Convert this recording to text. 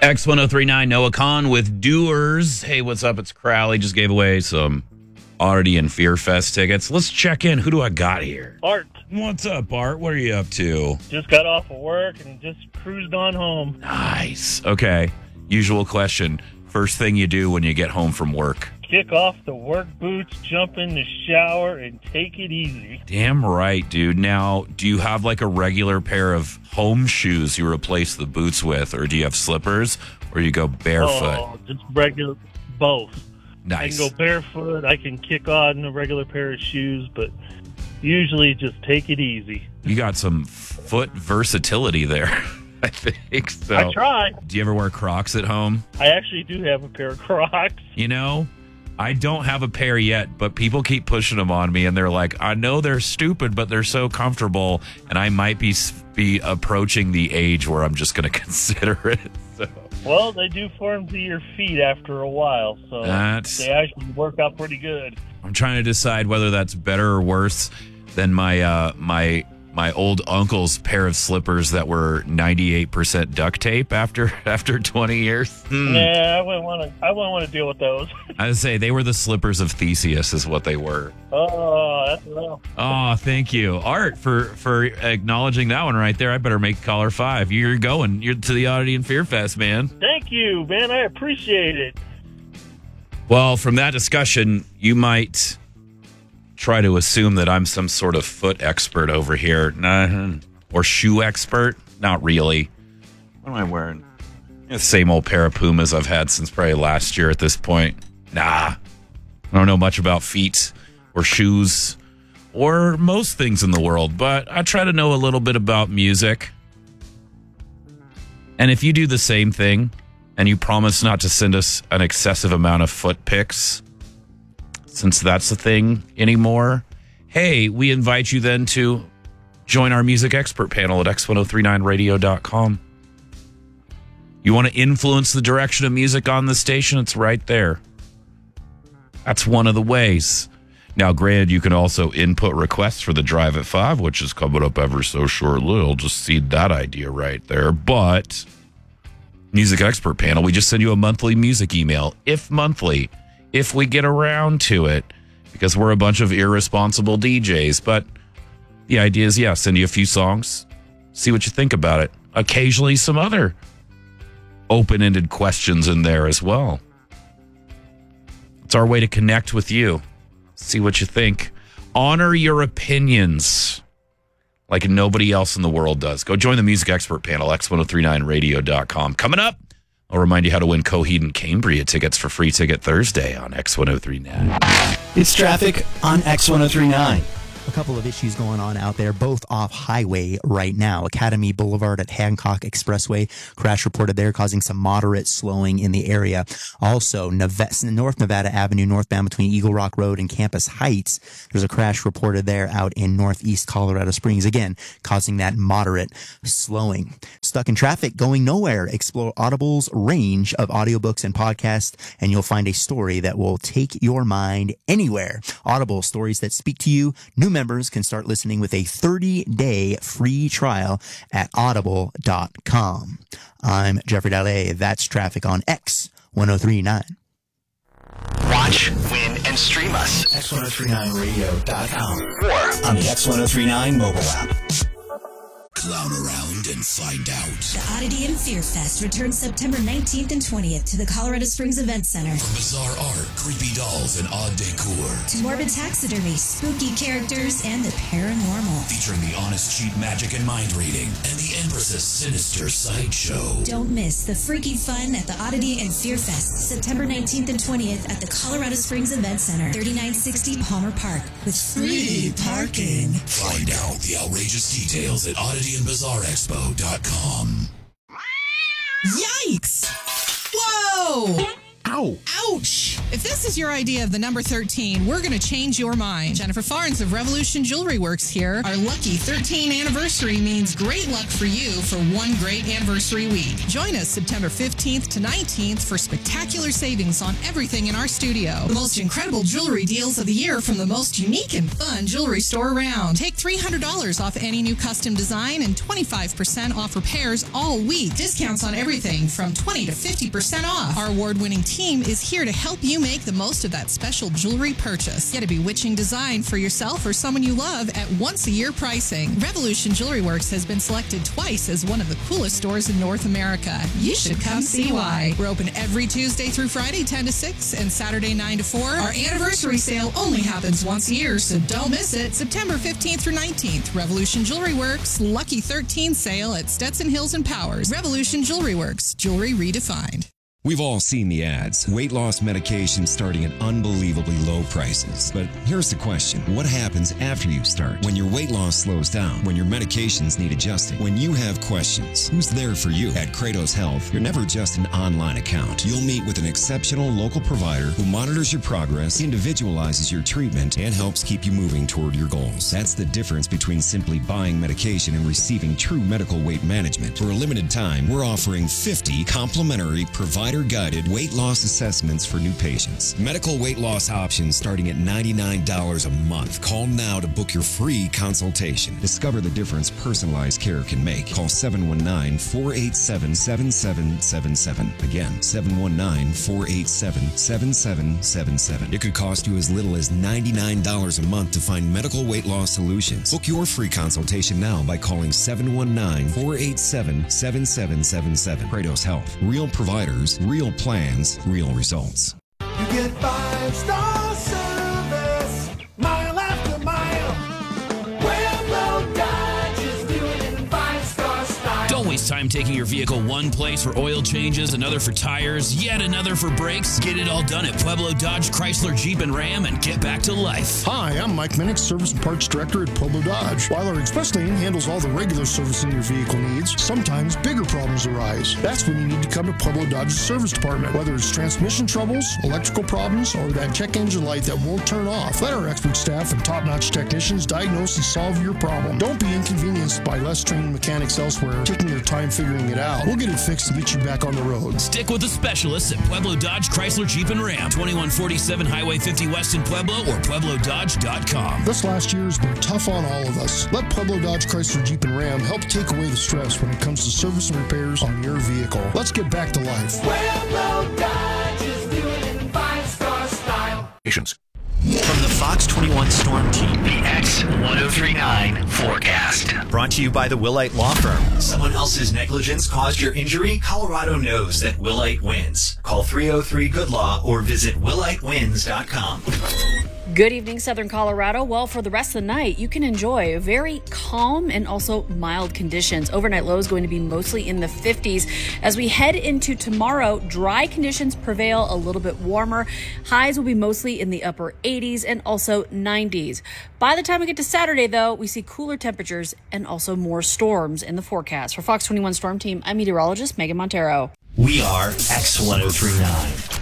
X1039, Noah Khan with Doers. Hey, what's up? It's Crowley. Just gave away some Oddity and Fear Fest tickets. Let's check in. Who do I got here? Art. What's up, Art? What are you up to? Just got off of work and just cruised on home. Nice. Okay. Usual question. First thing you do when you get home from work? Kick off the work boots, jump in the shower, and take it easy. Damn right, dude. Now, do you have like a regular pair of home shoes you replace the boots with, or do you have slippers, or you go barefoot? Oh, just regular, both. Nice. I can go barefoot, I can kick on a regular pair of shoes, but usually just take it easy. You got some foot versatility there. I think so. I try. Do you ever wear Crocs at home? I actually do have a pair of Crocs. You know, I don't have a pair yet, but people keep pushing them on me, and they're like, I know they're stupid, but they're so comfortable, and I might be approaching the age where I'm just going to consider it. So. Well, they do form to your feet after a while, so they actually work out pretty good. I'm trying to decide whether that's better or worse than my my old uncle's pair of slippers that were 98% duct tape after 20 years. Yeah, I wouldn't want to deal with those. I would say they were the slippers of Theseus is what they were. Oh, that's well. Oh, thank you, Art, for acknowledging that one right there. I better make caller 5. You're to the Oddity and Fear Fest, man. Thank you, man. I appreciate it. Well, from that discussion, you might try to assume that I'm some sort of foot expert over here. Nah, or shoe expert. Not really. What am I wearing? The same old pair of Pumas I've had since probably last year at this point. Nah. I don't know much about feet or shoes or most things in the world, but I try to know a little bit about music. And if you do the same thing and you promise not to send us an excessive amount of foot pics, since that's the thing anymore, hey, we invite you then to join our music expert panel at x1039radio.com. You want to influence the direction of music on the station? It's right there. That's one of the ways. Now, granted, you can also input requests for the Drive at 5, which is coming up ever so shortly. I'll just seed that idea right there. But music expert panel, we just send you a monthly music email, if monthly, if we get around to it, because we're a bunch of irresponsible DJs. But the idea is, send you a few songs, see what you think about it. Occasionally some other open-ended questions in there as well. It's our way to connect with you, see what you think. Honor your opinions like nobody else in the world does. Go join the music expert panel, x1039radio.com. Coming up, I'll remind you how to win Coheed and Cambria tickets for Free Ticket Thursday on X1039. It's traffic on X1039. A couple of issues going on out there, both off highway right now. Academy Boulevard at Hancock Expressway, crash reported there, causing some moderate slowing in the area. Also, North Nevada Avenue, northbound between Eagle Rock Road and Campus Heights, there's a crash reported there out in northeast Colorado Springs, again, causing that moderate slowing. Stuck in traffic, going nowhere. Explore Audible's range of audiobooks and podcasts, and you'll find a story that will take your mind anywhere. Audible, stories that speak to you. New members can start listening with a 30-day free trial at audible.com. I'm Jeffrey Dalle. That's traffic on X1039. Watch, win, and stream us. X1039radio.com or on the X1039 mobile app. Clown around and find out. The Oddity and Fear Fest returns September 19th and 20th to the Colorado Springs Event Center. From bizarre art, creepy dolls, and odd decor, to morbid taxidermy, spooky characters, and the paranormal. featuring the honest cheat magic and mind reading, and the Empress's sinister sideshow. Don't miss the freaky fun at the Oddity and Fear Fest, September 19th and 20th at the Colorado Springs Event Center, 3960 Palmer Park, with free parking. Find out the outrageous details at oddityandbizarreexpo.com. Yikes! Whoa! Ow! Ouch! If this is here's your idea of the number 13. We're going to change your mind. Jennifer Farnes of Revolution Jewelry Works here. Our lucky 13 anniversary means great luck for you for one great anniversary week. Join us September 15th to 19th for spectacular savings on everything in our studio. The most incredible jewelry deals of the year from the most unique and fun jewelry store around. Take $300 off any new custom design and 25% off repairs all week. Discounts on everything from 20 to 50% off. Our award-winning team is here to help you make the most of that special jewelry purchase. Get a bewitching design for yourself or someone you love at once-a-year pricing. Revolution Jewelry Works has been selected twice as one of the coolest stores in North America. You should come see why. We're open every Tuesday through Friday, 10 to 6, and Saturday, 9 to 4. Our anniversary sale only happens once a year, so don't miss it. September 15th through 19th. Revolution Jewelry Works, Lucky 13 sale at Stetson Hills and Powers. Revolution Jewelry Works, jewelry redefined. We've all seen the ads. Weight loss medication starting at unbelievably low prices. But here's the question. What happens after you start? When your weight loss slows down? When your medications need adjusting? When you have questions? Who's there for you? At Kratos Health, you're never just an online account. You'll meet with an exceptional local provider who monitors your progress, individualizes your treatment, and helps keep you moving toward your goals. That's the difference between simply buying medication and receiving true medical weight management. For a limited time, we're offering 50 complimentary provider-guided weight loss assessments for new patients. Medical weight loss options starting at $99 a month. Call now to book your free consultation. Discover the difference personalized care can make. Call 719-487-7777. Again, 719-487-7777. It could cost you as little as $99 a month to find medical weight loss solutions. Book your free consultation now by calling 719-487-7777. Kratos Health. Real providers, real plans, real results. You get 5-star service, mile after mile. Pueblo Dodge is doing it in 5-star style. Don't waste time taking your vehicle one place for oil changes, another for tires, yet another for brakes. Get it all done at Pueblo Dodge, Chrysler, Jeep, and Ram and get back to life. Hi, I'm Mike Minnick, Service and Parts Director at Pueblo Dodge. While our express lane handles all the regular servicing your vehicle needs, sometimes bigger problems arise. That's when you need to come to Pueblo Dodge's service department. Whether it's transmission troubles, electrical problems, or that check engine light that won't turn off, let our expert staff and top-notch technicians diagnose and solve your problem. Don't be inconvenienced by less trained mechanics elsewhere taking their time figuring it out. We'll get it fixed and get you back on the road. Stick with the specialists at Pueblo Dodge, Chrysler, Jeep, and Ram. 2147 Highway 50 West in Pueblo or PuebloDodge.com. This last year has been tough on all of us. Let Pueblo Dodge, Chrysler, Jeep, and Ram help take away the stress when it comes to service and repairs on your vehicle. Let's get back to life. Pueblo Dodge is doing it in 5-star style. From the Fox 21 Storm Team, the X1039 forecast. Brought to you by the Willite Law Firm. Someone else's negligence caused your injury? Colorado knows that Willite wins. Call 303-GOOD-LAW or visit willitewins.com. Good evening, Southern Colorado. Well, for the rest of the night, you can enjoy very calm and also mild conditions. Overnight low is going to be mostly in the 50s. As we head into tomorrow, dry conditions prevail, a little bit warmer. Highs will be mostly in the upper 80s and also 90s. By the time we get to Saturday, though, we see cooler temperatures and also more storms in the forecast. For Fox 21 Storm Team, I'm meteorologist Megan Montero. We are X1039.